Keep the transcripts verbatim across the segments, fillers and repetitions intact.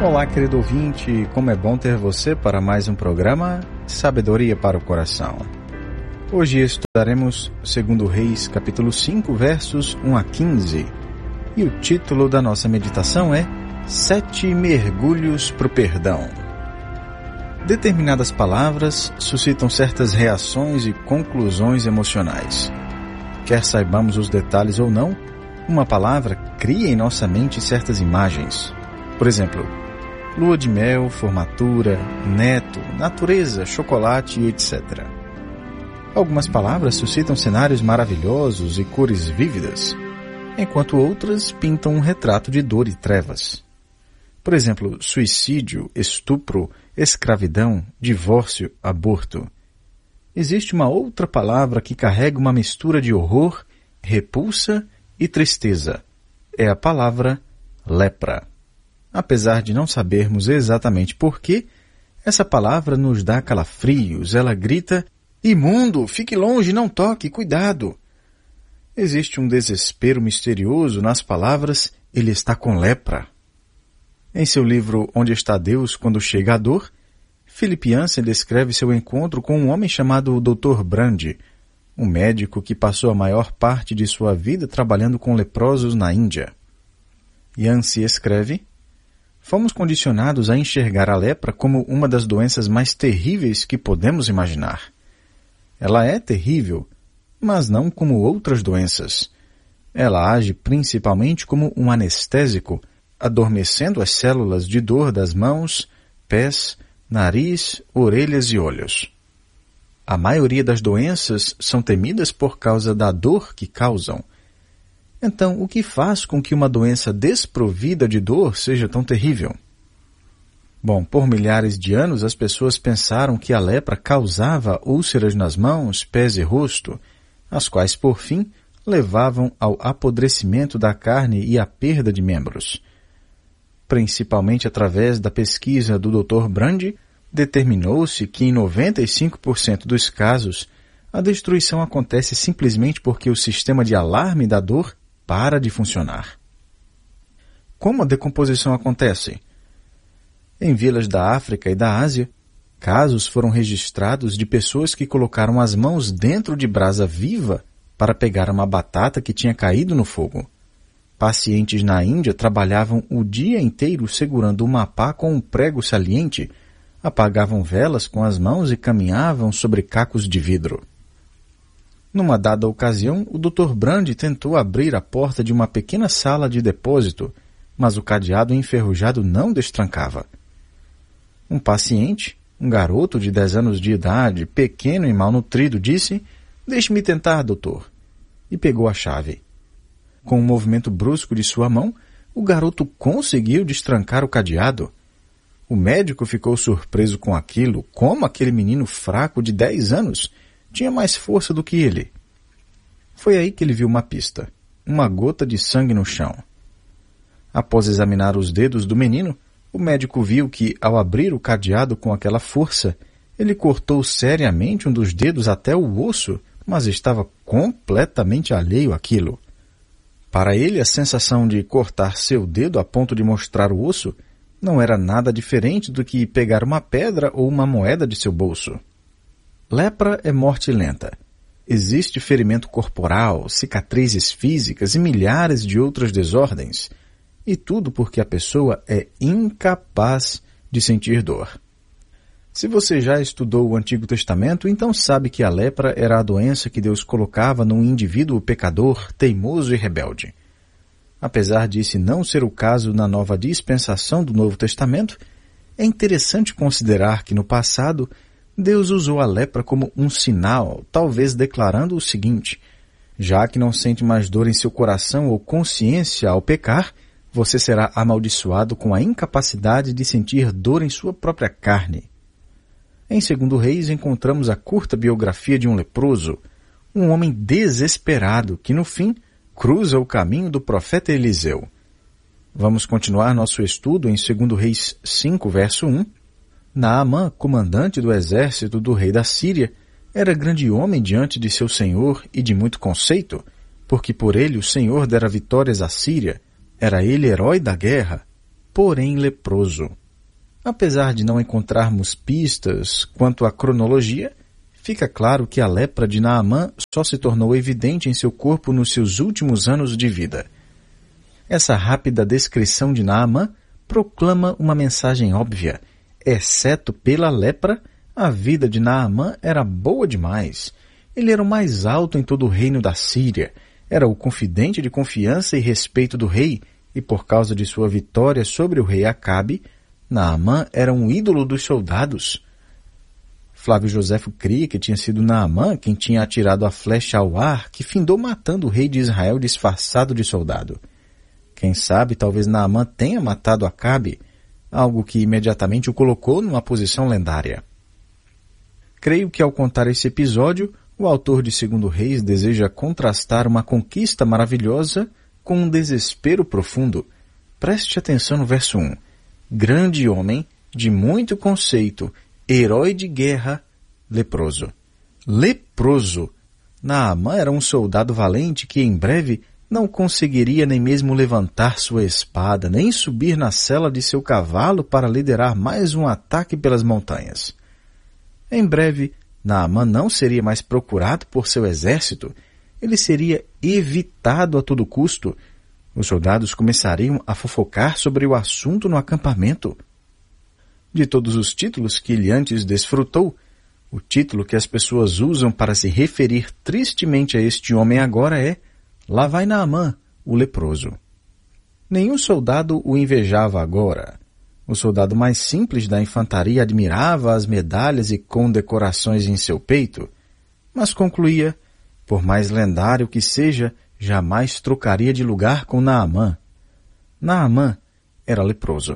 Olá, querido ouvinte, como é bom ter você para mais um programa Sabedoria para o Coração. Hoje estudaremos segundo Reis, capítulo cinco, versos um a quinze, e o título da nossa meditação é Sete Mergulhos para o Perdão. Determinadas palavras suscitam certas reações e conclusões emocionais. Quer saibamos os detalhes ou não, uma palavra cria em nossa mente certas imagens. Por exemplo, lua de mel, formatura, neto, natureza, chocolate e etcétera. Algumas palavras suscitam cenários maravilhosos e cores vívidas, enquanto outras pintam um retrato de dor e trevas. Por exemplo, suicídio, estupro, escravidão, divórcio, aborto. Existe uma outra palavra que carrega uma mistura de horror, repulsa e tristeza. É a palavra lepra. Apesar de não sabermos exatamente por quê, essa palavra nos dá calafrios. Ela grita: imundo, fique longe, não toque, cuidado. Existe um desespero misterioso nas palavras: ele está com lepra. Em seu livro Onde está Deus quando chega a dor, Philip Yancey descreve seu encontro com um homem chamado doutor Brand, um médico que passou a maior parte de sua vida trabalhando com leprosos na Índia. Yancey escreve: fomos condicionados a enxergar a lepra como uma das doenças mais terríveis que podemos imaginar. Ela é terrível, mas não como outras doenças. Ela age principalmente como um anestésico, adormecendo as células de dor das mãos, pés, nariz, orelhas e olhos. A maioria das doenças são temidas por causa da dor que causam. Então, o que faz com que uma doença desprovida de dor seja tão terrível? Bom, por milhares de anos as pessoas pensaram que a lepra causava úlceras nas mãos, pés e rosto, as quais, por fim, levavam ao apodrecimento da carne e à perda de membros. Principalmente através da pesquisa do doutor Brand, determinou-se que em noventa e cinco por cento dos casos, a destruição acontece simplesmente porque o sistema de alarme da dor para de funcionar. Como a decomposição acontece? Em vilas da África e da Ásia, casos foram registrados de pessoas que colocaram as mãos dentro de brasa viva para pegar uma batata que tinha caído no fogo. Pacientes na Índia trabalhavam o dia inteiro segurando uma pá com um prego saliente, apagavam velas com as mãos e caminhavam sobre cacos de vidro. Numa dada ocasião, o doutor Brand tentou abrir a porta de uma pequena sala de depósito, mas o cadeado enferrujado não destrancava. Um paciente, um garoto de dez anos de idade, pequeno e malnutrido, disse: deixe-me tentar, doutor, e pegou a chave. Com um movimento brusco de sua mão, o garoto conseguiu destrancar o cadeado. O médico ficou surpreso com aquilo, como aquele menino fraco de dez anos tinha mais força do que ele. Foi aí que ele viu uma pista, uma gota de sangue no chão. Após examinar os dedos do menino, o médico viu que, ao abrir o cadeado com aquela força, ele cortou seriamente um dos dedos até o osso, mas estava completamente alheio àquilo. Para ele, a sensação de cortar seu dedo a ponto de mostrar o osso não era nada diferente do que pegar uma pedra ou uma moeda de seu bolso. Lepra é morte lenta. Existe ferimento corporal, cicatrizes físicas e milhares de outras desordens. E tudo porque a pessoa é incapaz de sentir dor. Se você já estudou o Antigo Testamento, então sabe que a lepra era a doença que Deus colocava num indivíduo pecador, teimoso e rebelde. Apesar disso não ser o caso na nova dispensação do Novo Testamento, é interessante considerar que no passado Deus usou a lepra como um sinal, talvez declarando o seguinte: já que não sente mais dor em seu coração ou consciência ao pecar, você será amaldiçoado com a incapacidade de sentir dor em sua própria carne. Em segundo Reis encontramos a curta biografia de um leproso, um homem desesperado que no fim cruza o caminho do profeta Eliseu. Vamos continuar nosso estudo em segundo Reis cinco, verso um. Naamã, comandante do exército do rei da Síria, era grande homem diante de seu senhor e de muito conceito, porque por ele o Senhor dera vitórias à Síria. Era ele herói da guerra. porém leproso. Apesar de não encontrarmos pistas quanto à cronologia, fica claro que a lepra de Naamã só se tornou evidente em seu corpo nos seus últimos anos de vida. Essa rápida descrição de Naamã proclama uma mensagem óbvia. Exceto pela lepra, a vida de Naamã era boa demais. Ele era o mais alto em todo o reino da Síria, era o confidente de confiança e respeito do rei, e por causa de sua vitória sobre o rei Acabe, Naamã era um ídolo dos soldados. Flávio Joséfo cria que tinha sido Naamã quem tinha atirado a flecha ao ar que findou matando o rei de Israel disfarçado de soldado. Quem sabe, talvez Naamã tenha matado Acabe, algo que imediatamente o colocou numa posição lendária. Creio que ao contar esse episódio, o autor de Segundo Reis deseja contrastar uma conquista maravilhosa com um desespero profundo. Preste atenção no verso um. Grande homem, de muito conceito, herói de guerra, leproso. Leproso! Naamã era um soldado valente que em breve não conseguiria nem mesmo levantar sua espada, nem subir na sela de seu cavalo para liderar mais um ataque pelas montanhas. Em breve, Naamã não seria mais procurado por seu exército, ele seria evitado a todo custo. Os soldados começariam a fofocar sobre o assunto no acampamento. De todos os títulos que ele antes desfrutou, o título que as pessoas usam para se referir tristemente a este homem agora é Lá vai Naamã, o leproso. Nenhum soldado o invejava agora. O soldado mais simples da infantaria admirava as medalhas e condecorações em seu peito, mas concluía, por mais lendário que seja, jamais trocaria de lugar com Naamã. Naamã era leproso.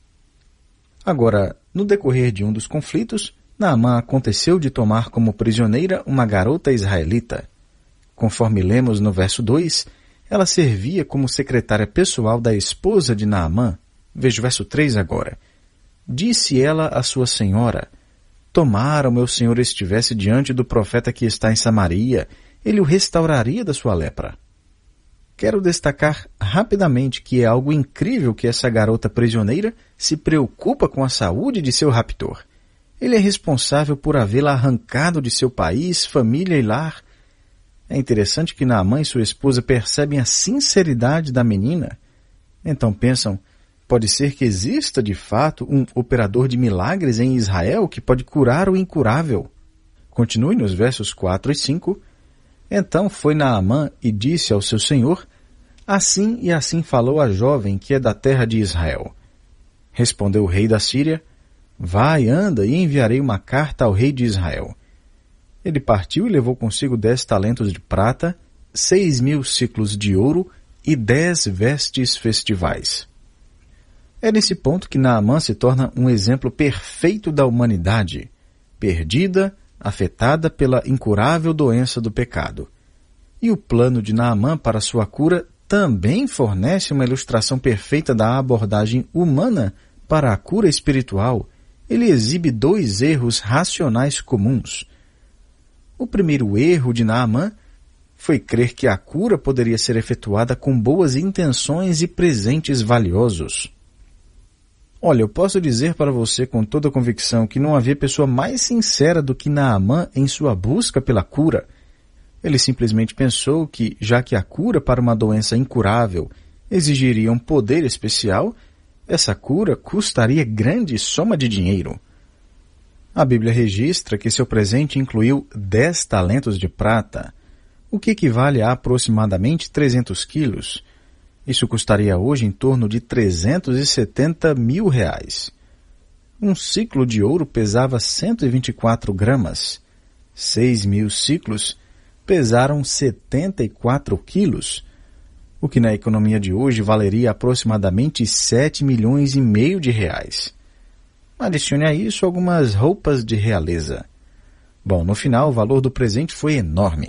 Agora, no decorrer de um dos conflitos, Naamã aconteceu de tomar como prisioneira uma garota israelita. Conforme lemos no verso dois, ela servia como secretária pessoal da esposa de Naamã. Veja o verso três agora. Disse ela à sua senhora, tomara o meu senhor estivesse diante do profeta que está em Samaria, ele o restauraria da sua lepra. Quero destacar rapidamente que é algo incrível que essa garota prisioneira se preocupa com a saúde de seu raptor. Ele é responsável por havê-la arrancado de seu país, família e lar. É interessante que Naamã e sua esposa percebem a sinceridade da menina. Então pensam, pode ser que exista de fato um operador de milagres em Israel que pode curar o incurável. Continue nos versos quatro e cinco. Então foi Naamã e disse ao seu senhor, assim e assim falou a jovem que é da terra de Israel. Respondeu o rei da Síria, vai, anda, e enviarei uma carta ao rei de Israel. Ele partiu e levou consigo dez talentos de prata, seis mil ciclos de ouro e dez vestes festivais. É nesse ponto que Naamã se torna um exemplo perfeito da humanidade, perdida, afetada pela incurável doença do pecado. E o plano de Naamã para sua cura também fornece uma ilustração perfeita da abordagem humana para a cura espiritual. Ele exibe dois erros racionais comuns. O primeiro erro de Naamã foi crer que a cura poderia ser efetuada com boas intenções e presentes valiosos. Olha, eu posso dizer para você com toda convicção que não havia pessoa mais sincera do que Naamã em sua busca pela cura. Ele simplesmente pensou que, já que a cura para uma doença incurável exigiria um poder especial, essa cura custaria grande soma de dinheiro. A Bíblia registra que seu presente incluiu dez talentos de prata, o que equivale a aproximadamente trezentos quilos. Isso custaria hoje em torno de trezentos e setenta mil reais. Um ciclo de ouro pesava cento e vinte e quatro gramas. Seis mil ciclos pesaram setenta e quatro quilos, o que na economia de hoje valeria aproximadamente sete milhões e meio de reais. Adicione a isso algumas roupas de realeza. Bom, no final o valor do presente foi enorme.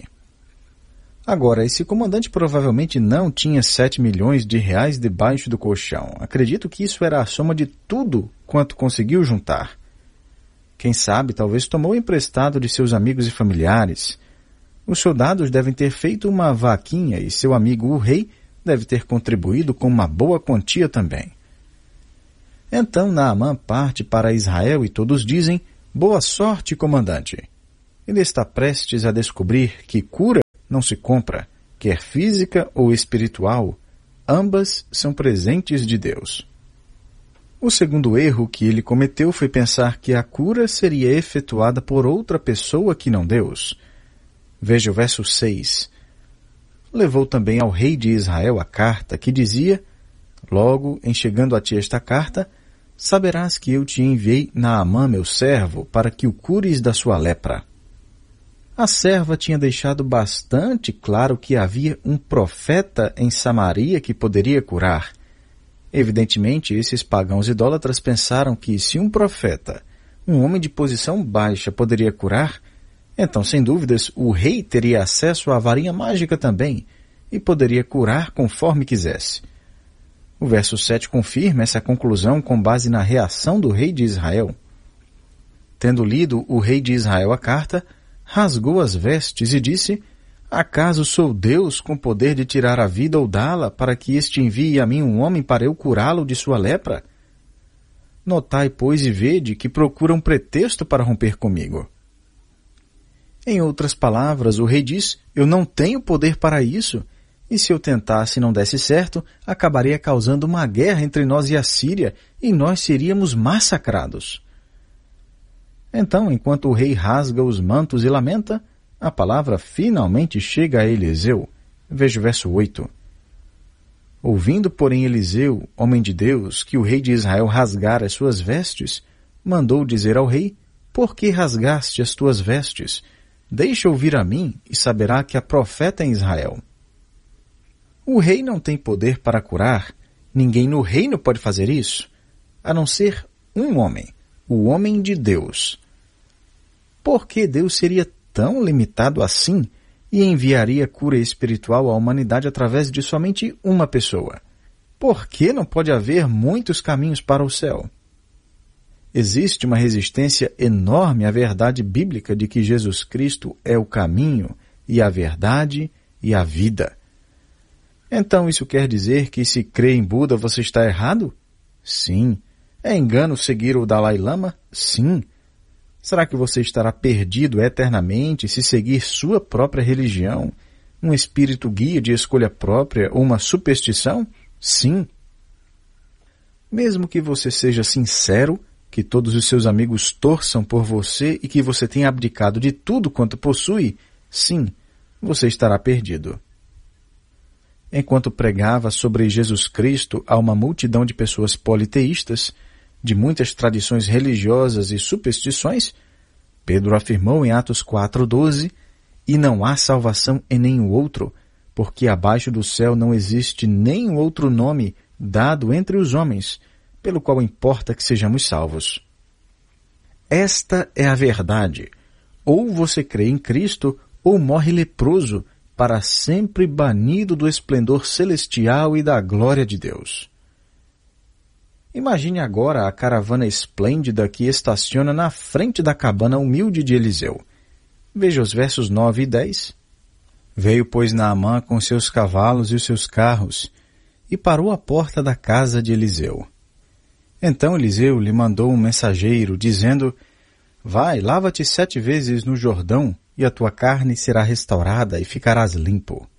Agora, esse comandante provavelmente não tinha sete milhões de reais debaixo do colchão. Acredito que isso era a soma de tudo quanto conseguiu juntar. Quem sabe, talvez tomou emprestado de seus amigos e familiares. Os soldados devem ter feito uma vaquinha e seu amigo o rei deve ter contribuído com uma boa quantia também. Então Naamã parte para Israel e todos dizem: boa sorte, comandante. Ele está prestes a descobrir que cura não se compra, quer física ou espiritual, ambas são presentes de Deus. O segundo erro que ele cometeu foi pensar que a cura seria efetuada por outra pessoa que não Deus. Veja o verso seis. Levou também ao rei de Israel a carta que dizia: logo, em chegando a ti esta carta, saberás que eu te enviei Naamã, meu servo, para que o cures da sua lepra. A serva tinha deixado bastante claro que havia um profeta em Samaria que poderia curar. Evidentemente, esses pagãos idólatras pensaram que se um profeta, um homem de posição baixa, poderia curar, então, sem dúvidas, o rei teria acesso à varinha mágica também e poderia curar conforme quisesse. O verso sete confirma essa conclusão com base na reação do rei de Israel. Tendo lido o rei de Israel a carta, rasgou as vestes e disse: acaso sou Deus com poder de tirar a vida ou dá-la, para que este envie a mim um homem para eu curá-lo de sua lepra? Notai, pois, e vede que procura um pretexto para romper comigo. Em outras palavras, o rei diz: eu não tenho poder para isso, e se eu tentasse e não desse certo, acabaria causando uma guerra entre nós e a Síria, e nós seríamos massacrados. Então, enquanto o rei rasga os mantos e lamenta, a palavra finalmente chega a Eliseu. Veja o verso oito. Ouvindo, porém, Eliseu, homem de Deus, que o rei de Israel rasgara as suas vestes, mandou dizer ao rei: por que rasgaste as tuas vestes? Deixa ouvir a mim, e saberá que há profeta em Israel. O rei não tem poder para curar, ninguém no reino pode fazer isso, a não ser um homem, o homem de Deus. Por que Deus seria tão limitado assim e enviaria cura espiritual à humanidade através de somente uma pessoa? Por que não pode haver muitos caminhos para o céu? Existe uma resistência enorme à verdade bíblica de que Jesus Cristo é o caminho e a verdade e a vida. Então isso quer dizer que se crê em Buda você está errado? Sim. É engano seguir o Dalai Lama? Sim. Será que você estará perdido eternamente se seguir sua própria religião, um espírito guia de escolha própria ou uma superstição? Sim. Mesmo que você seja sincero, que todos os seus amigos torçam por você e que você tenha abdicado de tudo quanto possui, sim, você estará perdido. Enquanto pregava sobre Jesus Cristo a uma multidão de pessoas politeístas, de muitas tradições religiosas e superstições, Pedro afirmou em Atos quatro, doze, e não há salvação em nenhum outro, porque abaixo do céu não existe nenhum outro nome dado entre os homens, pelo qual importa que sejamos salvos. Esta é a verdade. Ou você crê em Cristo, ou morre leproso, para sempre banido do esplendor celestial e da glória de Deus. Imagine agora a caravana esplêndida que estaciona na frente da cabana humilde de Eliseu. Veja os versos nove e dez. Veio, pois, Naamã com seus cavalos e os seus carros, e parou à porta da casa de Eliseu. Então Eliseu lhe mandou um mensageiro, dizendo: vai, lava-te sete vezes no Jordão, e a tua carne será restaurada e ficarás limpo.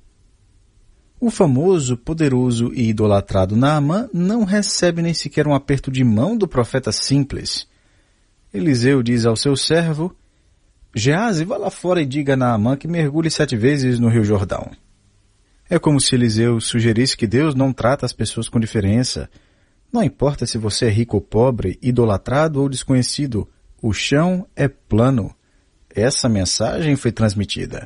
O famoso, poderoso e idolatrado Naamã não recebe nem sequer um aperto de mão do profeta simples. Eliseu diz ao seu servo: Geazi, vá lá fora e diga a Naamã que mergulhe sete vezes no rio Jordão. É como se Eliseu sugerisse que Deus não trata as pessoas com diferença. Não importa se você é rico ou pobre, idolatrado ou desconhecido, o chão é plano. Essa mensagem foi transmitida.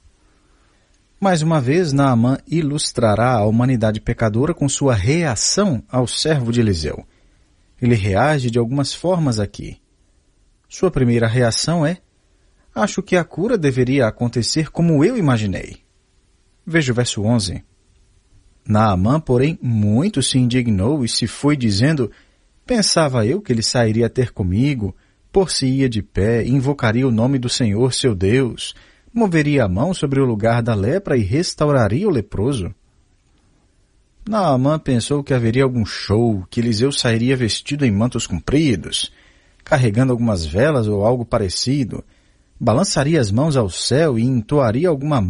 Mais uma vez, Naamã ilustrará a humanidade pecadora com sua reação ao servo de Eliseu. Ele reage de algumas formas aqui. Sua primeira reação é: acho que a cura deveria acontecer como eu imaginei. Veja o verso onze. Naamã, porém, muito se indignou e se foi dizendo: pensava eu que ele sairia a ter comigo, por-se-ia de pé, invocaria o nome do Senhor seu Deus, moveria a mão sobre o lugar da lepra e restauraria o leproso. Naamã pensou que haveria algum show, que Eliseu sairia vestido em mantos compridos, carregando algumas velas ou algo parecido, balançaria as mãos ao céu e entoaria alguma